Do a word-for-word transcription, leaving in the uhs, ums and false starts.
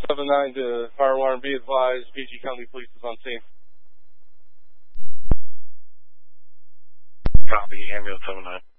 seven nine to fire alarm, be advised, P G County Police is on scene. Copy, ambulance seven nine.